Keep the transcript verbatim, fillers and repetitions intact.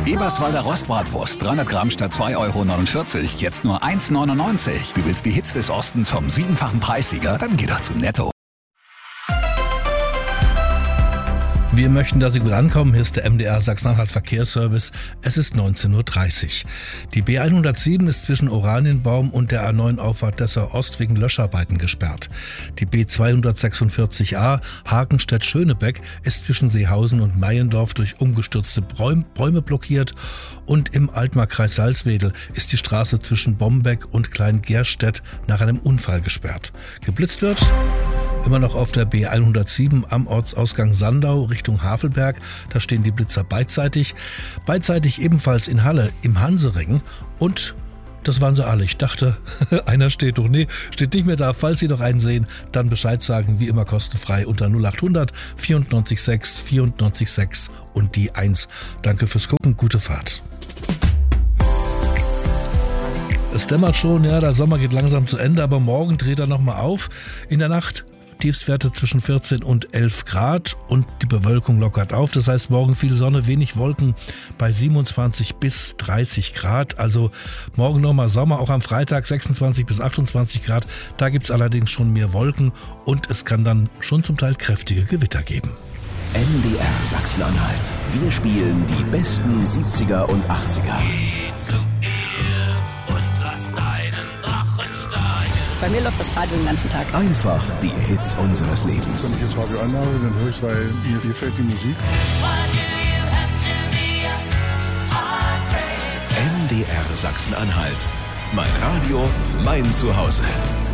Eberswalder Rostbratwurst, dreihundert Gramm statt zwei Euro neunundvierzig, jetzt nur eins neunundneunzig. Du willst die Hits des Ostens vom siebenfachen Preissieger? Dann geh doch zu Netto. Wir möchten, dass Sie gut ankommen. Hier ist der M D R Sachsen-Anhalt Verkehrsservice. Es ist neunzehn Uhr dreißig. Die B hundertsieben ist zwischen Oranienbaum und der A neun Auffahrt Dessau Ost wegen Löscharbeiten gesperrt. Die B zweihundertsechsundvierzig A Hagenstedt-Schönebeck ist zwischen Seehausen und Meiendorf durch umgestürzte Bäume, Bäume blockiert. Und im Altmarkkreis Salzwedel ist die Straße zwischen Bombeck und Klein-Gerstedt nach einem Unfall gesperrt. Geblitzt wird immer noch auf der B hundertsieben am Ortsausgang Sandau Richtung Havelberg. Da stehen die Blitzer beidseitig. Beidseitig ebenfalls in Halle im Hansering. Und das waren sie alle. Ich dachte, einer steht doch. Nee, steht nicht mehr da. Falls Sie noch einen sehen, dann Bescheid sagen. Wie immer kostenfrei unter null achthundert vierundneunzig sechs vierundneunzig sechs und die eins. Danke fürs Gucken. Gute Fahrt. Es dämmert schon, ja, der Sommer geht langsam zu Ende, aber morgen dreht er nochmal auf. In der Nacht Tiefstwerte zwischen vierzehn und elf Grad und die Bewölkung lockert auf. Das heißt, morgen viel Sonne, wenig Wolken bei siebenundzwanzig bis dreißig Grad. Also morgen nochmal Sommer, auch am Freitag sechsundzwanzig bis achtundzwanzig Grad. Da gibt es allerdings schon mehr Wolken und es kann dann schon zum Teil kräftige Gewitter geben. M D R Sachsen-Anhalt. Wir spielen die besten siebziger und achtziger. Bei mir läuft das Radio den ganzen Tag. Einfach die Hits unseres Lebens. Wenn ich jetzt Radio anmache, dann höre ich es, weil mir gefällt die Musik. M D R Sachsen-Anhalt. Mein Radio, mein Zuhause.